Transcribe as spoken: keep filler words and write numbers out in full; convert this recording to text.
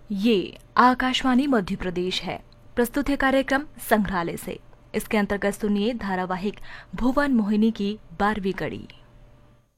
ये आकाशवाणी मध्य प्रदेश है। प्रस्तुत है कार्यक्रम संग्रहालय से। इसके अंतर्गत सुनिए धारावाहिक भुवन मोहिनी की बारहवीं कड़ी।